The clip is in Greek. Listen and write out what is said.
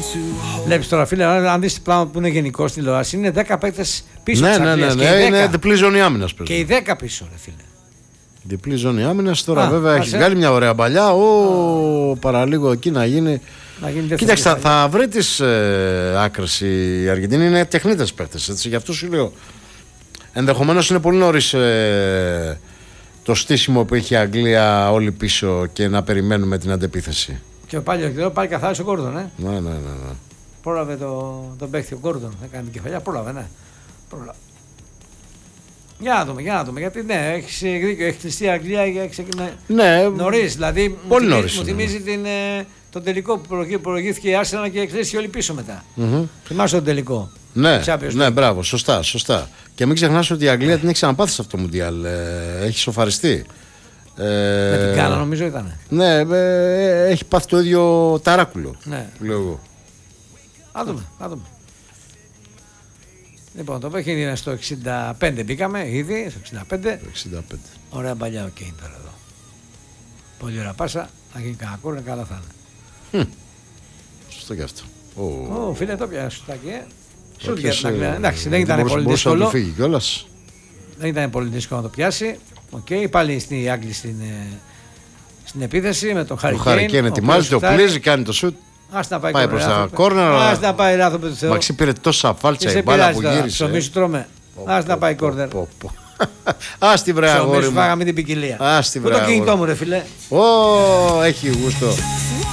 Βλέπεις τώρα, φίλε, αν δεις πράγμα που είναι γενικό στην τηλεόραση, είναι 10 παίκτες πίσω. Ναι, είναι διπλή ζώνη άμυνας. Και οι 10 πίσω, ρε φίλε. Διπλή ζώνη άμυνας. Τώρα βέβαια έχει βγάλει μια ωραία παλιά. Παραλίγο εκεί να γίνει. Κοίταξε, θα βρει τις άκρες η Αργεντινή. Είναι τεχνίτες παίκτες. Γι' αυτό σου λέω. Ενδεχομένως είναι πολύ νωρίς το στήσιμο που έχει η Αγγλία όλοι πίσω και να περιμένουμε την αντεπίθεση. Και πάλι καθάρισε ο Γκόρντον, Ναι. Πρόλαβε τον παίχτη ο Γκόρντον να κάνει την κεφαλιά. Πρόλαβε, ναι. Για να δούμε. Γιατί ναι, έχει δίκιο. Έχει κλειστεί η Αγγλία νωρίς. Δηλαδή μου θυμίζει τον τελικό που προηγήθηκε η Arsenal και κλείσει όλοι πίσω μετά. Θυμάσαι τον τελικό. Ναι, μπράβο, σωστά. Και μην ξεχνάς ότι η Αγγλία την έχει ξαναπάθει σε αυτό το Μουντιάλ. Έχει σοφαριστεί. Με την Κάνα νομίζω ήταν. Ναι, έχει πάθει το ίδιο ταράκουλο. Ναι. Λέω εγώ. Να δούμε. Λοιπόν, το παιχνίδι είναι στο 65 μπήκαμε ήδη, στο 65. Ωραία παλιά ο Κέιν τώρα εδώ. Πολύ ωραία πάσα, θα γίνει κανένα κόρνερ, καλά θα είναι. Σωστό και αυτό. Φίλε, το πιάσε σωστάκι. Σούτ για την Αγγλία. Εντάξει, δεν ήταν πολύ δύσκολο. Δεν ήταν πολύ δύσκολο να το πιάσει. Πάλι οι Άγγλοι στην επίθεση με τον Χάρι Κέιν. Ετοιμάζεται, ο κλείζει, κάνει το σούτ. Πάει προς τα κόρνερ. Ας να πάει λάθος του Θεού. Μαξί πήρε τόσα φάλτσα η μπάλα που γύρισε. Ψωμί τρώμε. Ας να πάει κόρνερ. Ας τη βρε αγόρι μου. Φάγαμε την ποικιλία. Ας τη βρε αγόρι μου. Το κινητό μου ρε φίλε. Έχει γούστο.